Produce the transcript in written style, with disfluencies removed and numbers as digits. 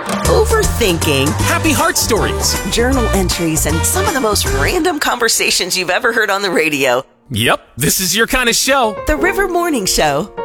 Overthinking, happy heart stories, journal entries, and some of the most random conversations you've ever heard on the radio. Yep, this is your kind of show. The River Morning Show.